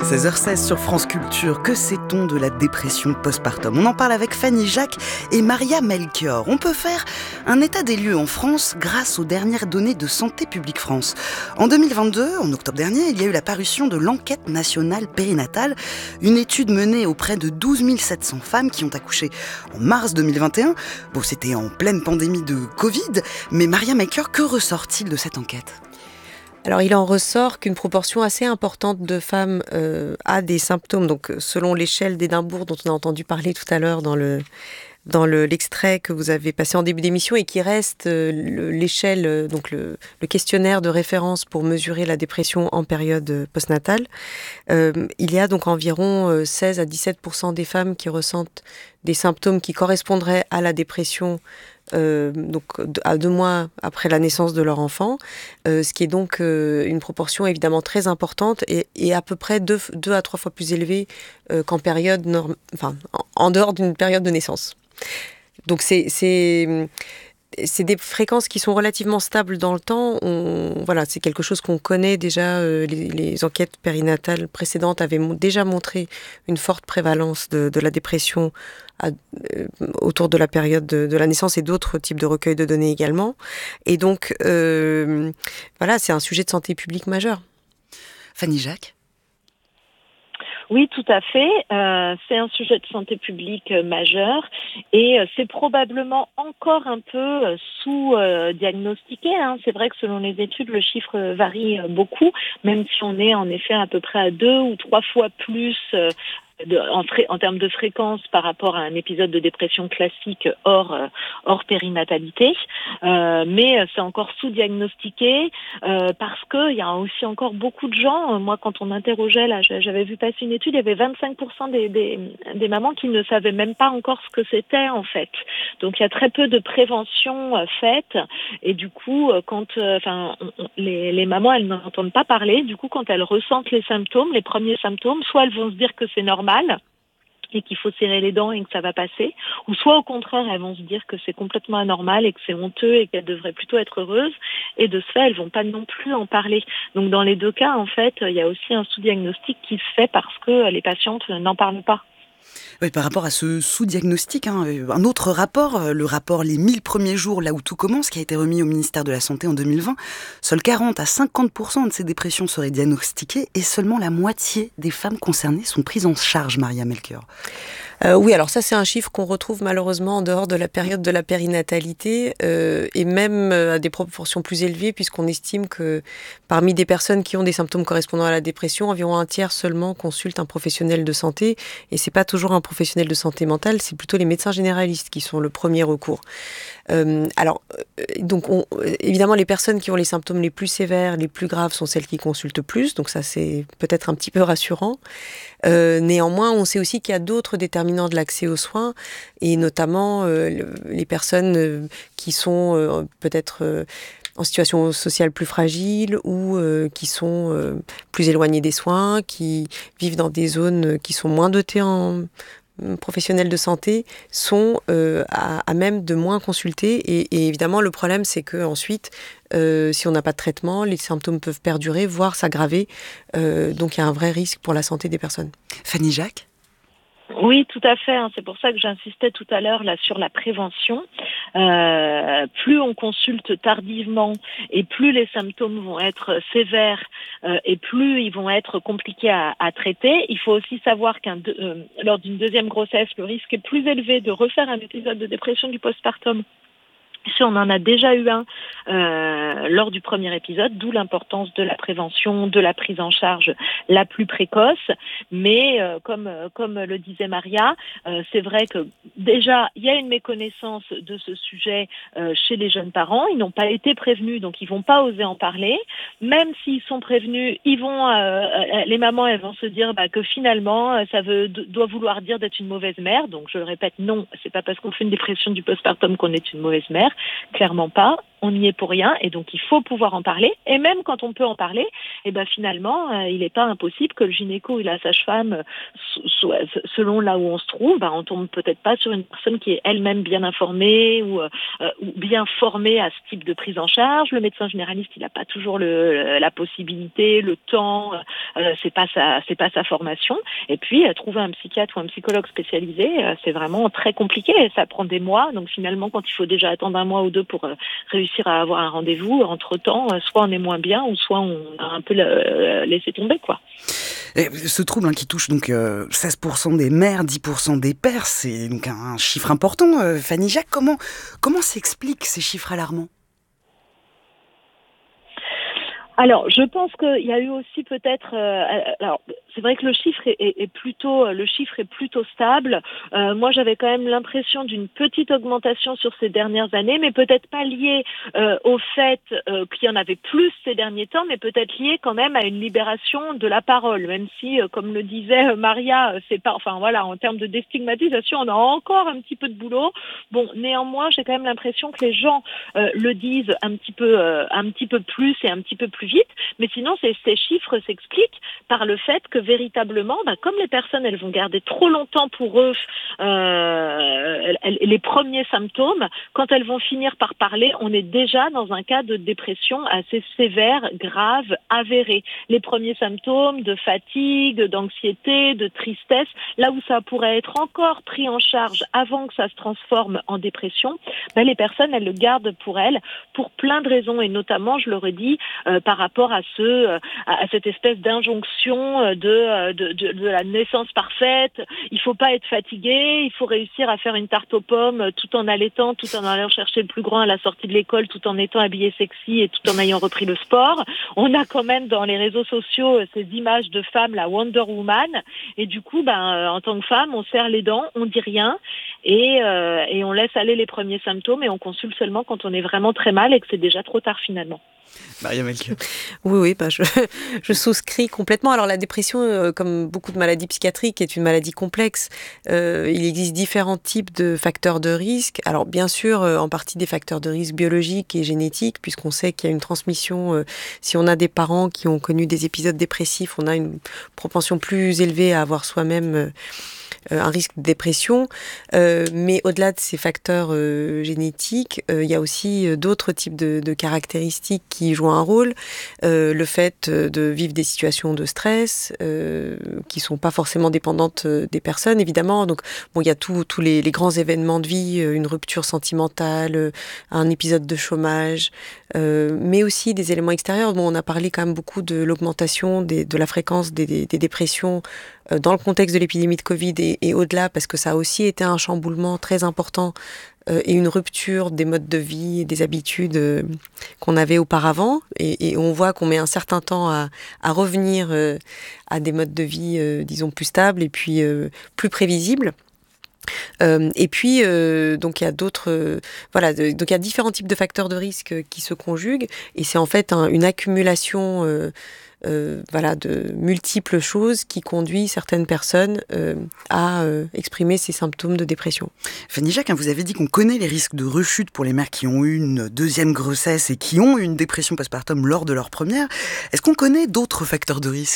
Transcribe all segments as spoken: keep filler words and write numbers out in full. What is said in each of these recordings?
seize heures seize sur France Culture, que sait-on de la dépression postpartum ? On en parle avec Fanny Jacques et Maria Melchior. On peut faire un état des lieux en France grâce aux dernières données de Santé publique France. En deux mille vingt-deux, en octobre dernier, il y a eu la parution de l'enquête nationale périnatale, une étude menée auprès de douze mille sept cents femmes qui ont accouché en mars deux mille vingt et un. Bon, c'était en pleine pandémie de Covid, mais Maria Melchior, que ressort-il de cette enquête ? Alors, il en ressort qu'une proportion assez importante de femmes euh, a des symptômes. Donc, selon l'échelle d'Édimbourg dont on a entendu parler tout à l'heure dans le dans le, l'extrait que vous avez passé en début d'émission et qui reste euh, le, l'échelle, euh, donc le, le questionnaire de référence pour mesurer la dépression en période postnatale. Euh, il y a donc environ euh, seize à dix-sept pour cent des femmes qui ressentent des symptômes qui correspondraient à la dépression Euh, donc à deux mois après la naissance de leur enfant, euh, ce qui est donc euh, une proportion évidemment très importante et, et à peu près deux, deux à trois fois plus élevée euh, qu'en période norm... enfin, en, en dehors d'une période de naissance. Donc c'est, c'est, c'est des fréquences qui sont relativement stables dans le temps. On, voilà, c'est quelque chose qu'on connaît déjà. Euh, les, les enquêtes périnatales précédentes avaient mo- déjà montré une forte prévalence de, de la dépression à, euh, autour de la période de, de la naissance et d'autres types de recueils de données également. Et donc, euh, voilà, c'est un sujet de santé publique majeur. Fanny Jacques ? Oui, tout à fait. Euh, c'est un sujet de santé publique euh, majeur et euh, c'est probablement encore un peu euh, sous-diagnostiqué. Euh, hein. C'est vrai que selon les études, le chiffre euh, varie euh, beaucoup, même si on est en effet à peu près à deux ou trois fois plus euh, De, en, fré, en termes de fréquence par rapport à un épisode de dépression classique hors, euh, hors périnatalité, euh, mais c'est encore sous-diagnostiqué euh, parce qu'il y a aussi encore beaucoup de gens, euh, moi quand on interrogeait, là j'avais vu passer une étude, il y avait vingt-cinq pour cent des, des, des mamans qui ne savaient même pas encore ce que c'était en fait. Donc il y a très peu de prévention euh, faite et du coup euh, quand enfin euh, les, les mamans elles n'entendent pas parler, du coup quand elles ressentent les symptômes, les premiers symptômes, soit elles vont se dire que c'est normal et qu'il faut serrer les dents et que ça va passer, ou soit au contraire elles vont se dire que c'est complètement anormal et que c'est honteux et qu'elles devraient plutôt être heureuses, et de ce fait elles vont pas non plus en parler. Donc dans les deux cas en fait il y a aussi un sous-diagnostic qui se fait parce que les patientes n'en parlent pas. Oui, par rapport à ce sous-diagnostic, hein, un autre rapport, le rapport Les mille premiers jours, là où tout commence, qui a été remis au ministère de la Santé en deux mille vingt, seuls quarante à cinquante pour cent de ces dépressions seraient diagnostiquées et seulement la moitié des femmes concernées sont prises en charge, Maria Melchior. Euh, oui, alors ça c'est un chiffre qu'on retrouve malheureusement en dehors de la période de la périnatalité euh, et même euh, à des proportions plus élevées puisqu'on estime que parmi des personnes qui ont des symptômes correspondant à la dépression, environ un tiers seulement consultent un professionnel de santé et c'est pas toujours un professionnel de santé mentale, c'est plutôt les médecins généralistes qui sont le premier recours. Euh, alors, euh, donc on, évidemment les personnes qui ont les symptômes les plus sévères, les plus graves sont celles qui consultent plus, donc ça c'est peut-être un petit peu rassurant. Euh, néanmoins, on sait aussi qu'il y a d'autres déterminants de l'accès aux soins, et notamment euh, le, les personnes euh, qui sont euh, peut-être euh, en situation sociale plus fragile ou euh, qui sont euh, plus éloignées des soins, qui vivent dans des zones qui sont moins dotées en professionnels de santé, sont euh, à, à même de moins consulter. Et, et évidemment, le problème, c'est qu'ensuite, euh, si on n'a pas de traitement, les symptômes peuvent perdurer, voire s'aggraver. Euh, donc, il y a un vrai risque pour la santé des personnes. Fanny Jacques ? Oui, tout à fait. Hein. C'est pour ça que j'insistais tout à l'heure là sur la prévention. Euh, plus on consulte tardivement et plus les symptômes vont être sévères euh, et plus ils vont être compliqués à, à traiter. Il faut aussi savoir qu'un de, euh, lors d'une deuxième grossesse, le risque est plus élevé de refaire un épisode de dépression du postpartum. Si on en a déjà eu un euh, lors du premier épisode, d'où l'importance de la prévention, de la prise en charge la plus précoce. Mais euh, comme euh, comme le disait Maria, euh, c'est vrai que déjà il y a une méconnaissance de ce sujet euh, chez les jeunes parents. Ils n'ont pas été prévenus, donc ils vont pas oser en parler. Même s'ils sont prévenus, ils vont euh, les mamans elles vont se dire bah, que finalement ça veut doit vouloir dire d'être une mauvaise mère. Donc je le répète, non, c'est pas parce qu'on fait une dépression du postpartum qu'on est une mauvaise mère. Clairement pas. on n'y est pour rien, et donc il faut pouvoir en parler. Et même quand on peut en parler, et ben finalement, euh, il n'est pas impossible que le gynéco et la sage-femme, soit, selon là où on se trouve, ben, on tombe peut-être pas sur une personne qui est elle-même bien informée ou, euh, ou bien formée à ce type de prise en charge. Le médecin généraliste, il n'a pas toujours le, la possibilité, le temps, euh, c'est pas sa, c'est pas sa formation. Et puis euh, trouver un psychiatre ou un psychologue spécialisé, euh, c'est vraiment très compliqué. Ça prend des mois. Donc finalement, quand il faut déjà attendre un mois ou deux pour euh, réussir à avoir un rendez-vous, entre-temps, euh, soit on est moins bien ou soit on a un peu euh, laissé tomber, quoi. Et ce trouble hein, qui touche donc euh, seize pour cent des mères, dix pour cent des pères, c'est donc un, un chiffre important. Euh, Fanny Jacques, comment, comment s'expliquent ces chiffres alarmants ? Alors, je pense qu'il y a eu aussi peut-être. Euh, alors, c'est vrai que le chiffre est, est, est plutôt, le chiffre est plutôt stable. Euh, moi, j'avais quand même l'impression d'une petite augmentation sur ces dernières années, mais peut-être pas liée euh, au fait euh, qu'il y en avait plus ces derniers temps, mais peut-être liée quand même à une libération de la parole. Même si, euh, comme le disait Maria, c'est pas. Enfin voilà, en termes de déstigmatisation, on a encore un petit peu de boulot. Bon, néanmoins, j'ai quand même l'impression que les gens euh, le disent un petit peu, euh, un petit peu plus et un petit peu plus vite, mais sinon ces, ces chiffres s'expliquent par le fait que véritablement, bah, comme les personnes elles vont garder trop longtemps pour eux euh, les premiers symptômes, quand elles vont finir par parler, on est déjà dans un cas de dépression assez sévère, grave, avéré. Les premiers symptômes de fatigue, d'anxiété, de tristesse, là où ça pourrait être encore pris en charge avant que ça se transforme en dépression, bah, les personnes elles le gardent pour elles pour plein de raisons, et notamment, je l'aurais dit, euh, par rapport à ce, euh, à cette espèce d'injonction de, de, de, de la naissance parfaite. Il faut pas être fatigué, il faut réussir à faire une tarte aux pommes tout en allaitant, tout en allant chercher le plus grand à la sortie de l'école, tout en étant habillé sexy et tout en ayant repris le sport. On a quand même dans les réseaux sociaux ces images de femmes, la Wonder Woman, et du coup, ben, en tant que femme, on serre les dents, on dit rien, et, euh, et on laisse aller les premiers symptômes, et on consulte seulement quand on est vraiment très mal et que c'est déjà trop tard finalement. Maria Melchior. Oui, oui, bah je, je souscris complètement. Alors la dépression, euh, comme beaucoup de maladies psychiatriques, est une maladie complexe. Euh, il existe différents types de facteurs de risque. Alors bien sûr, euh, en partie des facteurs de risque biologiques et génétiques, puisqu'on sait qu'il y a une transmission. Euh, si on a des parents qui ont connu des épisodes dépressifs, on a une propension plus élevée à avoir soi-même euh, un risque de dépression, euh, mais au-delà de ces facteurs euh, génétiques, euh, il y a aussi euh, d'autres types de, de caractéristiques qui jouent un rôle. Euh, le fait de vivre des situations de stress euh, qui sont pas forcément dépendantes des personnes, évidemment. Donc, bon, il y a tous tous les, les grands événements de vie, une rupture sentimentale, un épisode de chômage, euh, mais aussi des éléments extérieurs. Bon, on a parlé quand même beaucoup de l'augmentation des, de la fréquence des, des, des dépressions dans le contexte de l'épidémie de Covid et, et au-delà, parce que ça a aussi été un chamboulement très important euh, et une rupture des modes de vie et des habitudes euh, qu'on avait auparavant. Et, et on voit qu'on met un certain temps à, à revenir euh, à des modes de vie, euh, disons, plus stables et puis euh, plus prévisibles. Euh, et puis, euh, donc il y a d'autres, euh, voilà, de, donc il y a différents types de facteurs de risque qui se conjuguent, et c'est en fait un, une accumulation, euh, euh, voilà, de multiples choses qui conduit certaines personnes euh, à euh, exprimer ces symptômes de dépression. Fanny Jacques, hein, vous avez dit qu'on connaît les risques de rechute pour les mères qui ont eu une deuxième grossesse et qui ont eu une dépression postpartum lors de leur première. Est-ce qu'on connaît d'autres facteurs de risque ?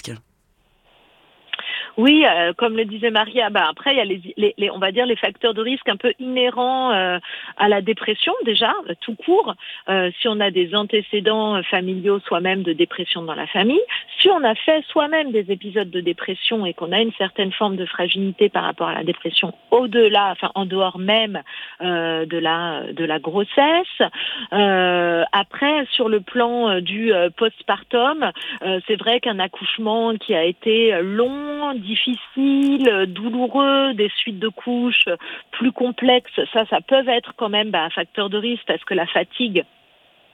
Oui, euh, comme le disait Maria, bah après il y a les, les, les, on va dire les facteurs de risque un peu inhérents euh, à la dépression déjà, tout court. Euh, si on a des antécédents familiaux, soi-même de dépression dans la famille, si on a fait soi-même des épisodes de dépression et qu'on a une certaine forme de fragilité par rapport à la dépression, au-delà, enfin en dehors même euh, de la de la grossesse. Euh, après, sur le plan du euh, postpartum, euh, c'est vrai qu'un accouchement qui a été long, difficile, douloureux, des suites de couches plus complexes, ça, ça peut être quand même bah, un facteur de risque parce que la fatigue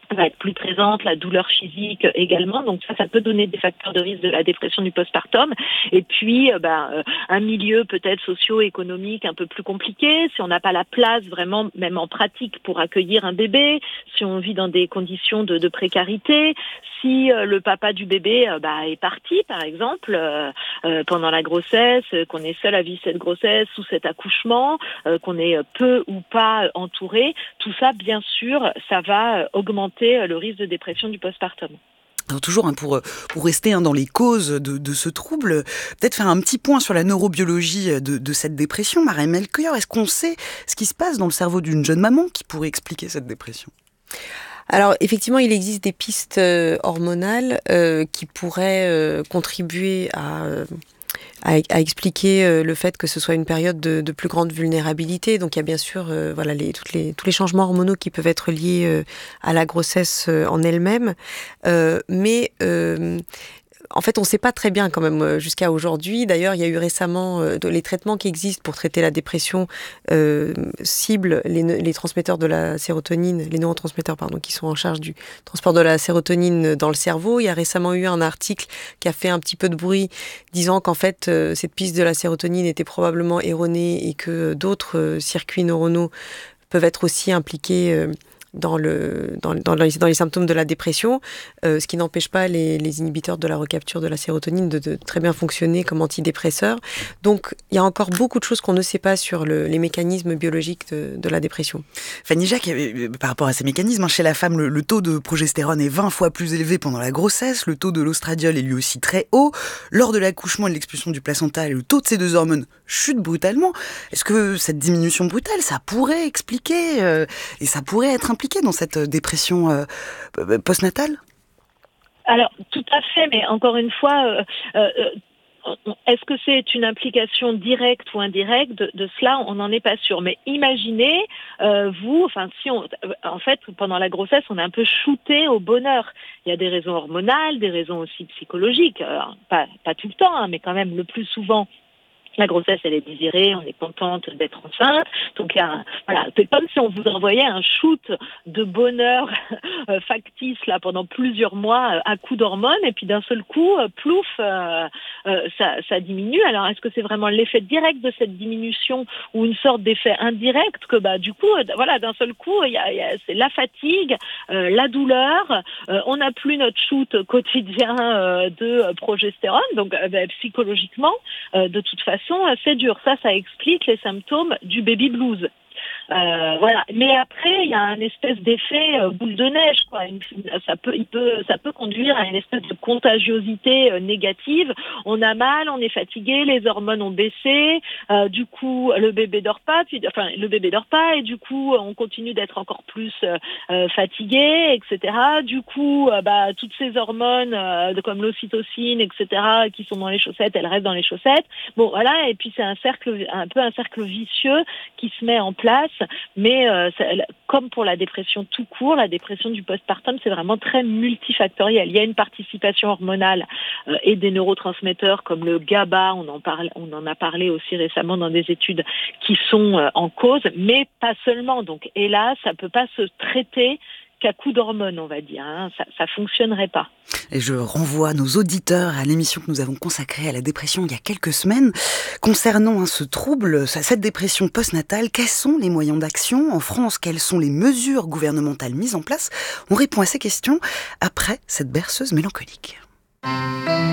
va être plus présente, la douleur physique également. Donc ça, ça peut donner des facteurs de risque de la dépression du postpartum. Et puis, euh, ben, euh, un milieu peut-être socio-économique un peu plus compliqué, si on n'a pas la place vraiment, même en pratique, pour accueillir un bébé, si on vit dans des conditions de, de précarité, si euh, le papa du bébé euh, bah, est parti, par exemple, euh, euh, pendant la grossesse, euh, qu'on est seul à vivre cette grossesse ou cet accouchement, euh, qu'on est peu ou pas entouré, tout ça, bien sûr, ça va augmenter le risque de dépression du postpartum. Alors toujours hein, pour, pour rester hein, dans les causes de, de ce trouble, peut-être faire un petit point sur la neurobiologie de, de cette dépression. Maria Melchior, est-ce qu'on sait ce qui se passe dans le cerveau d'une jeune maman qui pourrait expliquer cette dépression ? Alors effectivement, il existe des pistes euh, hormonales euh, qui pourraient euh, contribuer à... Euh, À, à expliquer euh, le fait que ce soit une période de, de plus grande vulnérabilité. Donc il y a bien sûr euh, voilà, les, toutes les, tous les changements hormonaux qui peuvent être liés euh, à la grossesse euh, en elle-même. Euh, mais euh, en fait, on ne sait pas très bien quand même jusqu'à aujourd'hui. D'ailleurs, il y a eu récemment euh, les traitements qui existent pour traiter la dépression euh, ciblent les, les transmetteurs de la sérotonine, les neurotransmetteurs pardon, qui sont en charge du transport de la sérotonine dans le cerveau. Il y a récemment eu un article qui a fait un petit peu de bruit disant qu'en fait, euh, cette piste de la sérotonine était probablement erronée et que d'autres euh, circuits neuronaux peuvent être aussi impliqués euh, dans, le, dans, dans, les, dans les symptômes de la dépression, euh, ce qui n'empêche pas les, les inhibiteurs de la recapture de la sérotonine de, de très bien fonctionner comme antidépresseurs. Donc, il y a encore beaucoup de choses qu'on ne sait pas sur le, les mécanismes biologiques de, de la dépression. Fanny Jacques, par rapport à ces mécanismes, chez la femme, le, le taux de progestérone est vingt fois plus élevé pendant la grossesse, le taux de l'ostradiol est lui aussi très haut. Lors de l'accouchement et de l'expulsion du placenta, le taux de ces deux hormones chute brutalement. Est-ce que cette diminution brutale, ça pourrait expliquer, euh, et ça pourrait être impliqué dans cette dépression euh, postnatale ? Alors, tout à fait, mais encore une fois, euh, euh, est-ce que c'est une implication directe ou indirecte de, de cela, on n'en est pas sûr. Mais imaginez, euh, vous, enfin, si on, en fait, pendant la grossesse, on est un peu shooté au bonheur. Il y a des raisons hormonales, des raisons aussi psychologiques, alors, pas, pas tout le temps, hein, mais quand même le plus souvent. La grossesse, elle est désirée, on est contente d'être enceinte. Donc, il y a un, voilà, c'est comme si on vous envoyait un shoot de bonheur euh, factice là pendant plusieurs mois euh, à coup d'hormones, et puis d'un seul coup, euh, plouf, euh, euh, ça, ça diminue. Alors, est-ce que c'est vraiment l'effet direct de cette diminution ou une sorte d'effet indirect que, bah, du coup, euh, voilà, d'un seul coup, il y a, il y a, c'est la fatigue, euh, la douleur. Euh, on n'a plus notre shoot quotidien euh, de progestérone, donc euh, bah, psychologiquement, euh, de toute façon. C'est dur. Ça, ça explique les symptômes du baby blues. Euh, voilà. Mais après, il y a un espèce d'effet euh, boule de neige, quoi. Une, ça peut, il peut, ça peut conduire à une espèce de contagiosité euh, négative. On a mal, on est fatigué, les hormones ont baissé. Euh, du coup, le bébé dort pas. Puis, enfin, le bébé dort pas, et du coup, on continue d'être encore plus euh, fatigué, et cetera. Du coup, euh, bah, toutes ces hormones euh, comme l'ocytocine, et cetera, qui sont dans les chaussettes, elles restent dans les chaussettes. Bon, voilà. Et puis c'est un cercle, un peu un cercle vicieux qui se met en place. Mais euh, ça, comme pour la dépression tout court, la dépression du postpartum, c'est vraiment très multifactoriel. Il y a une participation hormonale euh, et des neurotransmetteurs comme le GABA, on en parle, on en a parlé aussi récemment dans des études qui sont euh, en cause, mais pas seulement. Donc, hélas, ça peut pas se traiter qu'à coup d'hormones, on va dire. Hein. Ça, ça fonctionnerait pas. Et je renvoie nos auditeurs à l'émission que nous avons consacrée à la dépression il y a quelques semaines. Concernant hein, ce trouble, cette dépression postnatale, quels sont les moyens d'action en France? Quelles sont les mesures gouvernementales mises en place? On répond à ces questions après cette berceuse mélancolique.